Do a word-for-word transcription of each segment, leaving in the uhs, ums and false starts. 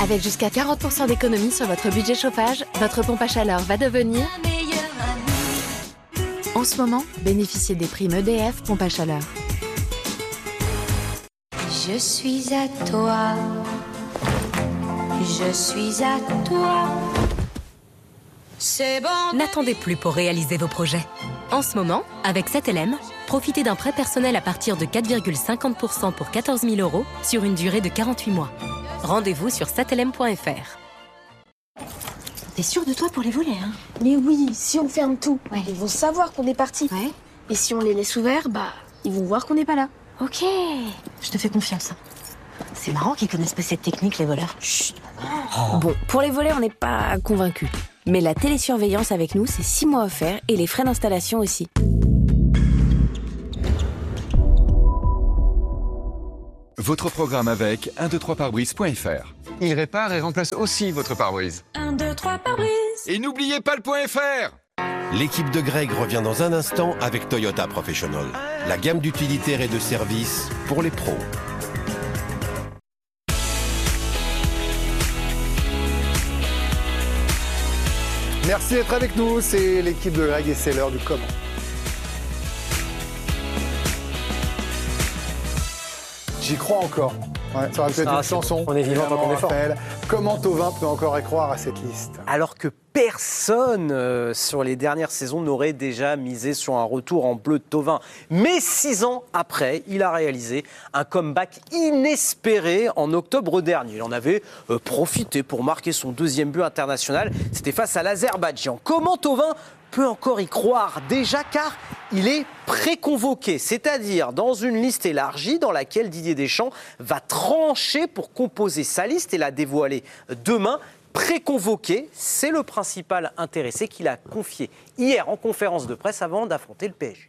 Avec jusqu'à quarante pour cent d'économie sur votre budget chauffage, votre pompe à chaleur va devenir... En ce moment, bénéficiez des primes E D F pompe à chaleur. Je suis à toi. Je suis à toi. C'est bon. N'attendez plus pour réaliser vos projets. En ce moment, avec sept L M, profitez d'un prêt personnel à partir de quatre virgule cinquante pour cent pour quatorze mille euros sur une durée de quarante-huit mois. Rendez-vous sur sept L M point F R. T'es sûre de toi pour les volets, hein? Mais oui, si on ferme tout, ouais. Ils vont savoir qu'on est parti. Ouais. Et si on les laisse ouverts, bah, ils vont voir qu'on n'est pas là. Ok, je te fais confiance. C'est marrant qu'ils connaissent pas cette technique, les voleurs. Chut. Oh. Bon, pour les volets, on n'est pas convaincus. Mais la télésurveillance avec nous, c'est six mois offerts et les frais d'installation aussi. Votre programme avec un deux trois pare-brise point F R. Il répare et remplace aussi votre pare-brise. un, deux, trois pare-brise. Et n'oubliez pas le point F R. L'équipe de Greg revient dans un instant avec Toyota Professional. La gamme d'utilitaires et de services pour les pros. Merci d'être avec nous, c'est l'équipe de Greg et c'est l'heure du comment. J'y crois encore. Ouais, ça va peut-être ah, une chanson. On est vivant tant qu'on est fort. Comment Thauvin peut encore y croire à cette liste? Alors que personne euh, sur les dernières saisons n'aurait déjà misé sur un retour en bleu de Thauvin. Mais six ans après, il a réalisé un comeback inespéré en octobre dernier. Il en avait euh, profité pour marquer son deuxième but international. C'était face à l'Azerbaïdjan. Comment Thauvin peut encore y croire déjà car il est préconvoqué, c'est-à-dire dans une liste élargie dans laquelle Didier Deschamps va trancher pour composer sa liste et la dévoiler demain. Préconvoqué, c'est le principal intéressé qu'il a confié hier en conférence de presse avant d'affronter le P S G.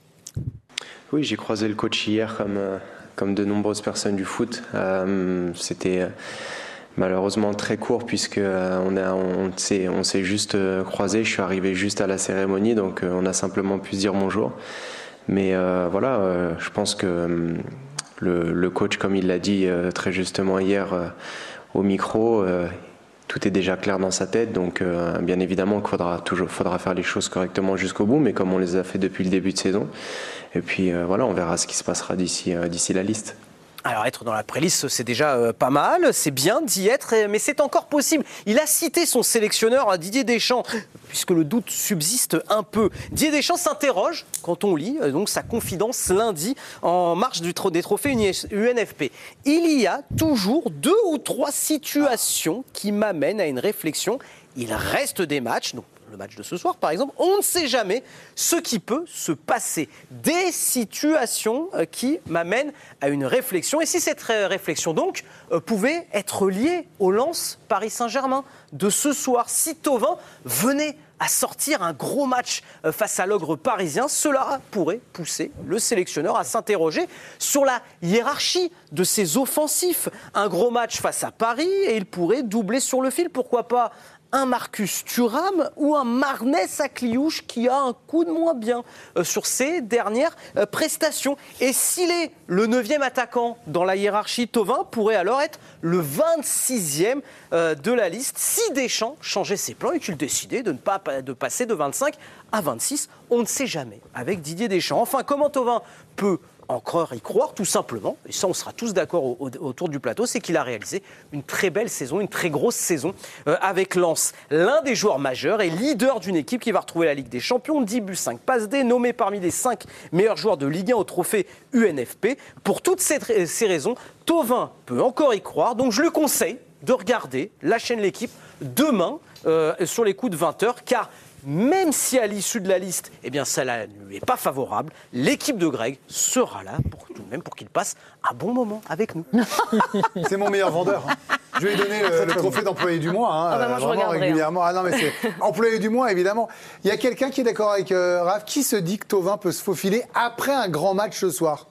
Oui, j'ai croisé le coach hier comme, comme de nombreuses personnes du foot. Euh, c'était malheureusement très court puisque on, a, on, s'est, on s'est juste croisé. Je suis arrivé juste à la cérémonie, donc on a simplement pu se dire bonjour. Mais euh, voilà, euh, je pense que euh, le, le coach, comme il l'a dit euh, très justement hier euh, au micro, euh, tout est déjà clair dans sa tête. Donc euh, bien évidemment qu'il faudra, toujours, faudra faire les choses correctement jusqu'au bout, mais comme on les a fait depuis le début de saison. Et puis euh, voilà, on verra ce qui se passera d'ici, euh, d'ici la liste. Alors être dans la pré-liste, c'est déjà euh, pas mal, c'est bien d'y être, mais c'est encore possible. Il a cité son sélectionneur Didier Deschamps, puisque le doute subsiste un peu. Didier Deschamps s'interroge quand on lit donc sa confidence lundi en marge du tro- des trophées U N F P. Il y a toujours deux ou trois situations qui m'amènent à une réflexion. Il reste des matchs, donc le match de ce soir par exemple, on ne sait jamais ce qui peut se passer. Des situations qui m'amènent à une réflexion. Et si cette réflexion donc pouvait être liée au Lens Paris Saint-Germain de ce soir, si Thauvin venait à sortir un gros match face à l'ogre parisien, cela pourrait pousser le sélectionneur à s'interroger sur la hiérarchie de ses offensifs. Un gros match face à Paris et il pourrait doubler sur le fil, pourquoi pas un Marcus Thuram ou un Marnès Akliouche qui a un coup de moins bien euh, sur ses dernières euh, prestations. Et s'il est le neuvième attaquant dans la hiérarchie, Thauvin pourrait alors être le vingt-sixième euh, de la liste si Deschamps changeait ses plans et qu'il décidait de ne pas de passer de vingt-cinq à vingt-six. On ne sait jamais avec Didier Deschamps. Enfin, comment Thauvin peut encore y croire, tout simplement, et ça on sera tous d'accord au, au, autour du plateau, c'est qu'il a réalisé une très belle saison, une très grosse saison euh, avec Lens. L'un des joueurs majeurs et leader d'une équipe qui va retrouver la Ligue des Champions, dix buts, cinq passes D, nommé parmi les cinq meilleurs joueurs de Ligue un au trophée U N F P. Pour toutes ces, ces raisons, Thauvin peut encore y croire, donc je le conseille de regarder la chaîne L'Équipe demain euh, sur les coups de vingt heures, car même si à l'issue de la liste, eh bien, ça ne lui est pas favorable, l'équipe de Greg sera là pour, tout de même pour qu'il passe un bon moment avec nous. C'est mon meilleur vendeur. Hein. Je vais lui donner le, le trophée d'employé du mois, hein, ah bah moi, je vraiment régulièrement. Hein. Ah non, mais c'est employé du mois, évidemment. Il y a quelqu'un qui est d'accord avec euh, Raph. Qui se dit que Thauvin peut se faufiler après un grand match ce soir?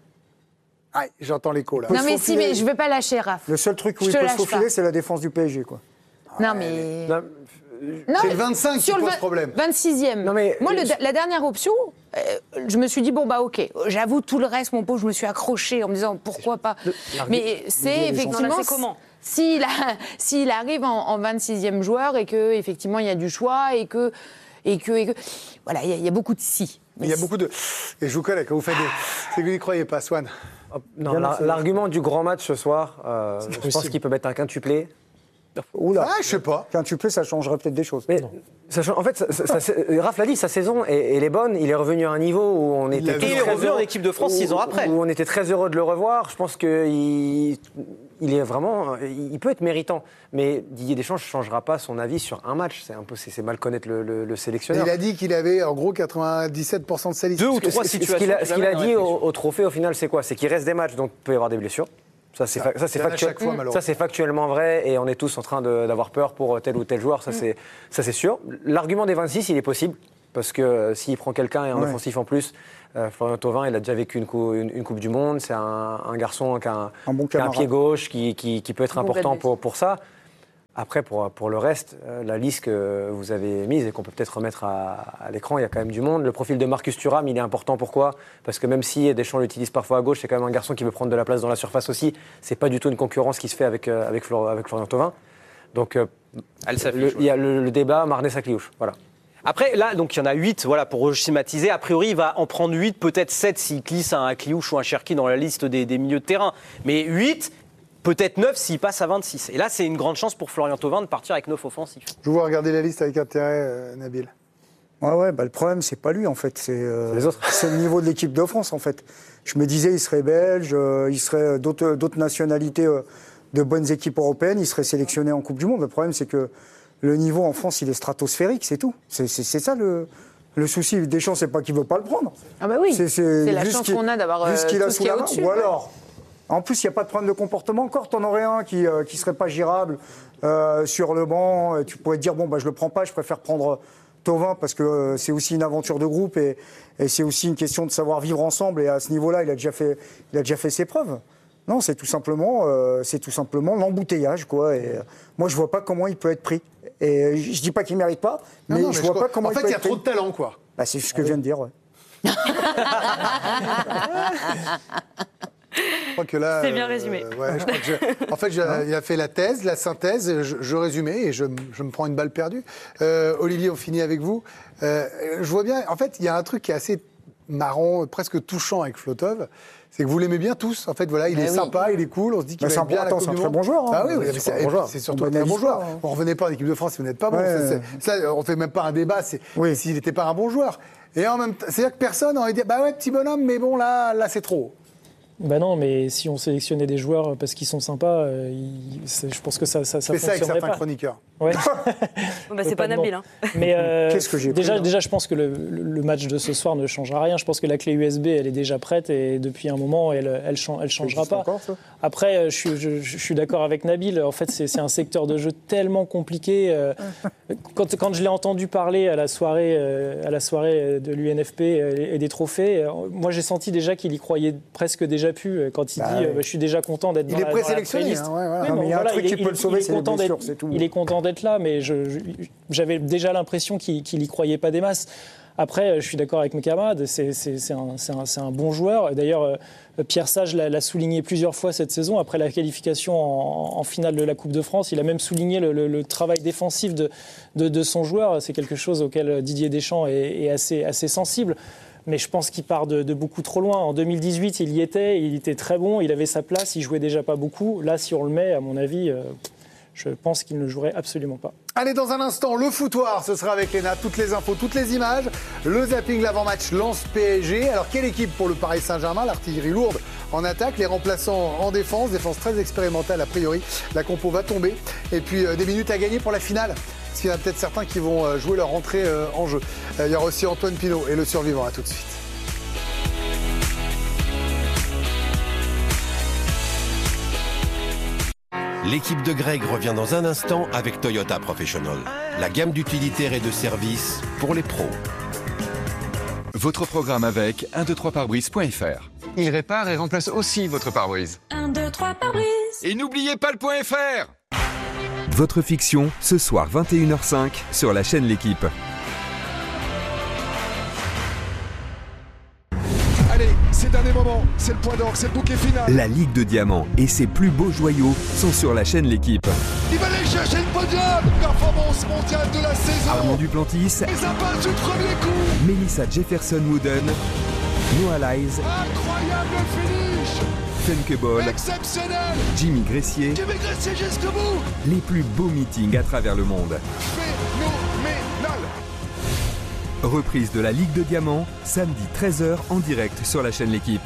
Ah, j'entends l'écho là. Non mais si, mais je ne vais pas lâcher Raph. Le seul truc où je il peut se faufiler, pas. c'est la défense du P S G, quoi. Non mais... Non, Non, c'est le vingt-cinq qui pose problème. vingt-sixième. Non, mais, Moi, euh, le, la dernière option, euh, je me suis dit, bon, bah, ok. J'avoue, tout le reste, mon pauvre, je me suis accrochée en me disant, pourquoi pas. Mais c'est effectivement... Non, là, c'est comment s'il, a, s'il arrive en, en vingt-sixième joueur et qu'effectivement il y a du choix et que. Et que, et que voilà, il y, y a beaucoup de si. Mais il y a beaucoup de. Et je vous connais, quand vous faites des. C'est que vous n'y croyez pas, Swan. Non, la, l'argument du grand match ce soir, euh, je pense qu'il peut mettre un quintuplé. Oula, ah, je sais pas. Quintuplé, ça changerait peut-être des choses. Mais ça, en fait, ça, ça, ça, Raph l'a dit, sa saison, elle est bonne. Il est revenu à un niveau où on était très, très heureux en équipe de France six ans après. Où on était très heureux de le revoir. Je pense qu'il il est vraiment, il peut être méritant. Mais Didier Deschamps ne changera pas son avis sur un match. C'est un peu, c'est, c'est mal connaître le, le, le sélectionneur. Il a dit qu'il avait en gros quatre-vingt-dix-sept pour cent de sa liste. Deux ou trois situations. Ce qu'il a, ce qu'il a dit au, au trophée, au final, c'est quoi? C'est qu'il reste des matchs, donc il peut y avoir des blessures. Ça, c'est, fa- ça, c'est, factuel... fois, ça, c'est factuellement vrai et on est tous en train de, d'avoir peur pour tel ou tel joueur, ça, mmh. c'est, ça c'est sûr. L'argument des vingt-six, il est possible, parce que euh, s'il prend quelqu'un et en ouais. offensif en plus, euh, Florian Thauvin, il a déjà vécu une, cou- une, une Coupe du Monde, c'est un, un garçon qui a un, un, bon qui a un pied gauche, qui, qui, qui peut être bon important pour, pour ça. Après, pour, pour le reste, euh, la liste que vous avez mise et qu'on peut peut-être remettre à, à l'écran, il y a quand même du monde. Le profil de Marcus Thuram, il est important. Pourquoi ? Parce que même si Deschamps l'utilise parfois à gauche, c'est quand même un garçon qui veut prendre de la place dans la surface aussi. C'est pas du tout une concurrence qui se fait avec, euh, avec, Flor- avec Florian Thauvin. Donc, euh, le, il y a le, le débat Marnay-Sacliouche. Voilà. Après, là, donc il y en a huit, voilà, pour schématiser. A priori, il va en prendre huit, peut-être sept s'il glisse un Kliouche ou un Cherki dans la liste des, des milieux de terrain. Mais huit... peut-être neuf s'il passe à vingt-six. Et là, c'est une grande chance pour Florian Thauvin de partir avec neuf offensifs. Je vous vois regarder la liste avec intérêt, euh, Nabil. Ouais, ouais, bah, le problème, c'est pas lui, en fait. C'est, euh, c'est les autres. C'est le niveau de l'équipe de France, en fait. Je me disais, il serait belge, euh, il serait d'autres, d'autres nationalités euh, de bonnes équipes européennes, il serait sélectionné en Coupe du Monde. Le problème, c'est que le niveau en France, il est stratosphérique, c'est tout. C'est, c'est, c'est ça le... Le souci, Deschamps, c'est pas qu'il veut pas le prendre. Ah bah oui, c'est, c'est, c'est la chance qu'on a d'avoir euh, tout ce qu'il a sous la main. Ou alors... En plus, il n'y a pas de problème de comportement. Encore, tu en aurais un qui ne euh, serait pas gérable euh, sur le banc. Tu pourrais te dire, bon, bah, je ne le prends pas, je préfère prendre Thauvin parce que euh, c'est aussi une aventure de groupe et, et c'est aussi une question de savoir vivre ensemble. Et à ce niveau-là, il a déjà fait, il a déjà fait ses preuves. Non, c'est tout simplement, euh, c'est tout simplement l'embouteillage, quoi. Et, euh, moi, je ne vois pas comment il peut être pris. Et je ne dis pas qu'il ne mérite pas, mais, non, non, mais je ne vois pas comment en il fait, peut il y a être pris. trop de talent, quoi. Bah, c'est ce que je viens de dire, ouais. Je crois que là, c'est bien résumé. Euh, ouais, je crois que je, en fait, je, il a fait la thèse, la synthèse, je, je résumais et je, je me prends une balle perdue. Euh, Olivier, on finit avec vous. Euh, je vois bien, en fait, il y a un truc qui est assez marrant, presque touchant avec Flotov, c'est que vous l'aimez bien tous. En fait, voilà, il mais est oui. sympa, il est cool, on se dit qu'il mais va être bien à la Coupe du Monde. C'est un très bon joueur. Hein. Ah oui, oui, c'est, c'est, bon joueur. c'est surtout un très bon joueur. Hein. On ne revenait pas en équipe de France si vous n'êtes pas bon. Ouais. Ça, c'est, ça, on fait même pas un débat, c'est oui. s'il n'était pas un bon joueur. Et en même temps, c'est-à-dire que personne n'aurait dit, bah ouais, petit bonhomme, mais bon, là, là c'est trop. Ben non, mais si on sélectionnait des joueurs parce qu'ils sont sympas, euh, il, je pense que ça, ça, ça fonctionnerait pas. C'est ça avec certains pas. chroniqueurs. Ouais. bah, c'est pas Nabil. Hein. Mais euh, Qu'est-ce que j'ai déjà, pris, déjà, je pense que le, le match de ce soir ne changera rien. Je pense que la clé U S B, elle est déjà prête et depuis un moment, elle, elle, elle changera pas. Encore, Après, je suis, je, je suis d'accord avec Nabil. En fait, c'est, c'est un secteur de jeu tellement compliqué. Quand, quand je l'ai entendu parler à la soirée, à la soirée de l'U N F P et des trophées, moi, j'ai senti déjà qu'il y croyait presque déjà plus quand il bah, dit ouais. Je suis déjà content d'être il dans est la, présélectionné. Dans la hein, ouais, voilà. oui, non, bon, mais il y a voilà, un truc il, qui peut le sauver, c'est les blessures, c'est tout. Il est content d'être là, mais je, je, j'avais déjà l'impression qu'il, qu'il y croyait pas des masses. Après, je suis d'accord avec mes camarades, c'est, c'est, c'est, un, c'est, un, c'est un bon joueur. D'ailleurs, Pierre Sage l'a, l'a souligné plusieurs fois cette saison. Après la qualification en, en finale de la Coupe de France, il a même souligné le, le, le travail défensif de, de, de son joueur. C'est quelque chose auquel Didier Deschamps est, est assez, assez sensible. Mais je pense qu'il part de, de beaucoup trop loin. En deux mille dix-huit, il y était, il était très bon, il avait sa place, il jouait déjà pas beaucoup. Là, si on le met, à mon avis, euh, je pense qu'il ne jouerait absolument pas. Allez, dans un instant, le foutoir, ce sera avec Léna. Toutes les infos, toutes les images. Le zapping, l'avant-match Lens P S G. Alors, quelle équipe pour le Paris Saint-Germain? L'artillerie lourde en attaque, les remplaçants en défense. Défense très expérimentale, a priori. La compo va tomber. Et puis, euh, des minutes à gagner pour la finale. Parce qu'il y en a peut-être certains qui vont euh, jouer leur entrée euh, en jeu. Euh, il y aura aussi Antoine Pinault et le survivant. À tout de suite. L'équipe de Greg revient dans un instant avec Toyota Professional. La gamme d'utilitaires et de services pour les pros. Votre programme avec un deux trois pare-brise point f r. Il répare et remplace aussi votre pare-brise. un deux trois pare-brise. Et n'oubliez pas le point F R. Votre fiction, ce soir vingt et une heures cinq sur la chaîne L'Équipe. Allez, ces derniers moments, c'est le point d'orgue, c'est le bouquet final. La Ligue de Diamants et ses plus beaux joyaux sont sur la chaîne L'équipe. Il va aller chercher le podium. Performance mondiale de la saison. Armand Duplantis, Et ça passe du premier coup. Melissa Jefferson-Wooden, Noah Lyles, Incroyable finish. Femke Bol, Exceptionnel. Jimmy Gressier. Jimmy Gressier jusqu'au bout. Les plus beaux meetings à travers le monde. Phénoménal. Reprise de la Ligue de Diamants, samedi treize heures en direct sur la chaîne L'équipe.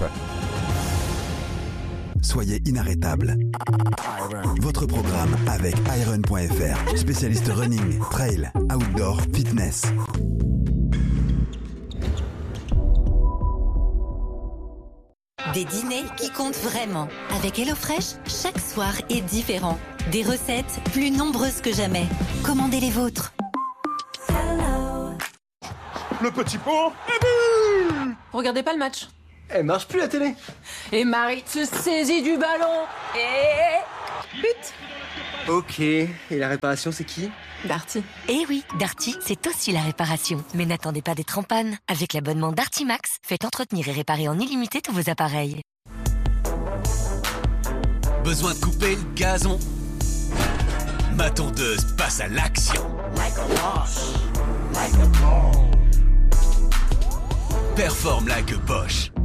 Soyez inarrêtable. Votre programme avec iron point f r, spécialiste running, trail, outdoor, fitness. Des dîners qui comptent vraiment. Avec HelloFresh, chaque soir est différent. Des recettes plus nombreuses que jamais. Commandez les vôtres. Le petit pot. Et but. Regardez pas le match. Elle marche plus la télé. Et Marie se saisit du ballon. Et... but. Ok, et la réparation c'est qui? Darty. Eh oui, Darty, c'est aussi la réparation. Mais n'attendez pas d'être en panne. Avec l'abonnement Darty Max, faites entretenir et réparer en illimité tous vos appareils. Besoin de couper le gazon? Ma tondeuse passe à l'action. Performe like a Bosch.